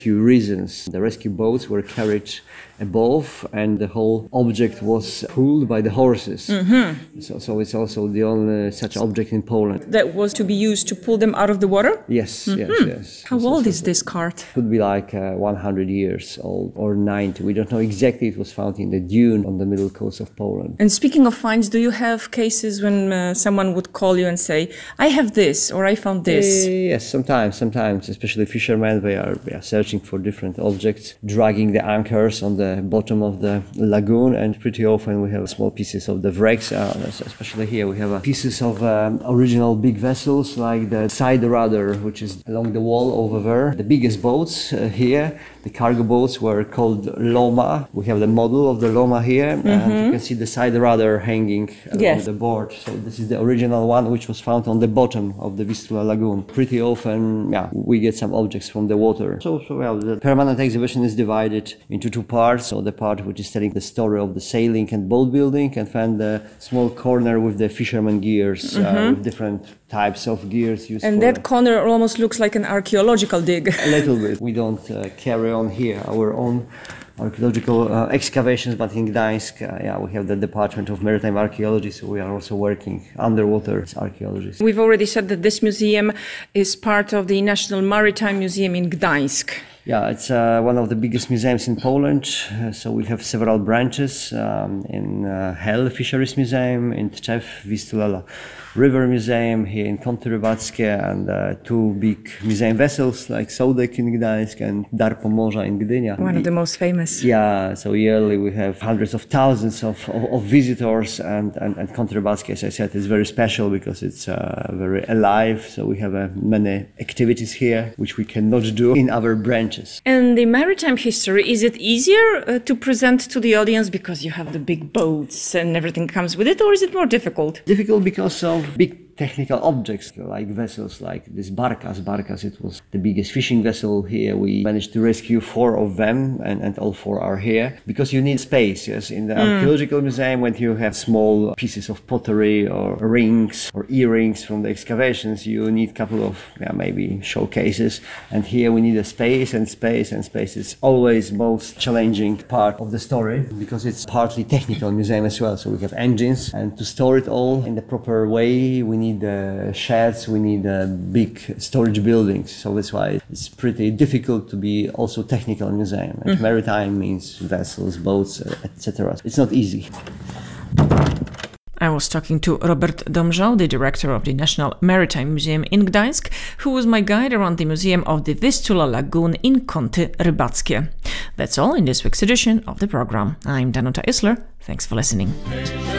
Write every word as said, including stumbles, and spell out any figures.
Few reasons. The rescue boats were carried above and the whole object was pulled by the horses. Mm-hmm. So, so it's also the only such object in Poland. That was to be used to pull them out of the water? Yes, mm-hmm. yes, yes. How so, old so, is this cart? Could be like uh, one hundred years old or ninety. We don't know exactly. It was found in the dune on the middle coast of Poland. And speaking of finds, do you have cases when uh, someone would call you and say, I have this or I found this? Uh, yes, sometimes, sometimes, especially fishermen, they are, they are searching for different objects, dragging the anchors on the bottom of the lagoon, and pretty often we have small pieces of the wrecks, uh, especially here we have uh, pieces of um, original big vessels like the side rudder, which is along the wall over there. The biggest boats uh, here, the cargo boats, were called Loma. We have the model of the Loma here, mm-hmm. and you can see the side rudder hanging along yes. the board. So this is the original one, which was found on the bottom of the Vistula lagoon. Pretty often, yeah, we get some objects from the water. So, so well, the permanent exhibition is divided into two parts. So the part which is telling the story of the sailing and boat building, and then the small corner with the fisherman gears, mm-hmm. uh, with different types of gears used. And for that corner almost looks like an archaeological dig. A little bit. We don't uh, carry on here our own archaeological uh, excavations, but in Gdańsk, uh, yeah, we have the Department of Maritime Archaeology, so we are also working underwater archaeologists. We've already said that this museum is part of the National Maritime Museum in Gdańsk. Yeah, it's uh, one of the biggest museums in Poland. Uh, so we have several branches um, in uh, Hel Fisheries Museum, in Tczew Vistula River Museum, here in Kąty Rybackie, and uh, two big museum vessels like Sołdek in Gdańsk and Dar Pomorza in Gdynia. One of the most famous. Yeah, so yearly we have hundreds of thousands of, of, of visitors, and, and, and Kąty Rybackie, as I said, is very special because it's uh, very alive. So we have uh, many activities here which we cannot do in other branches. And the maritime history, is it easier uh, to present to the audience because you have the big boats and everything comes with it, or is it more difficult? Difficult because of big technical objects like vessels like this Barkas. Barkas, it was the biggest fishing vessel here. We managed to rescue four of them, and, and all four are here because you need space. Yes, in the mm. archaeological museum, when you have small pieces of pottery or rings or earrings from the excavations, you need a couple of yeah, maybe showcases. And here we need a space, and space and space is always most challenging part of the story because it's partly technical museum as well. So we have engines, and to store it all in the proper way, we need uh, sheds, we need uh, big storage buildings. So that's why it's pretty difficult to be also technical museum. And mm-hmm. maritime means vessels, boats, uh, et cetera. It's not easy. I was talking to Robert Domżał, the director of the National Maritime Museum in Gdańsk, who was my guide around the museum of the Vistula Lagoon in Kąty Rybackie. That's all in this week's edition of the program. I'm Danuta Isler. Thanks for listening.